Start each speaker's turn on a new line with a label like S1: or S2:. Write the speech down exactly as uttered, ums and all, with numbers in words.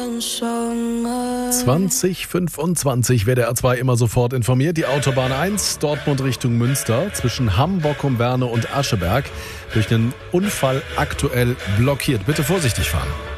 S1: zwanzig fünfundzwanzig W D R zwei immer sofort informiert. Die Autobahn eins, Dortmund Richtung Münster, zwischen Hamm-Bockum-Berne und Ascheberg, durch einen Unfall aktuell blockiert. Bitte vorsichtig fahren.